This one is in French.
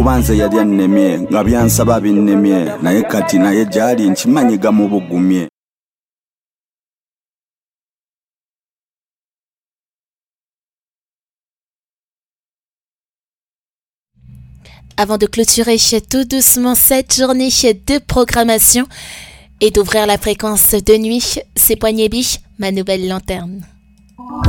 Kubanze yali annemye nga byansaba binnemye naye kati naye gyali nkimanyiga mu bugumye. Avant de clôturer tout doucement cette journée de programmation et d'ouvrir la fréquence de nuit, c'est Poignée Biche, ma nouvelle lanterne.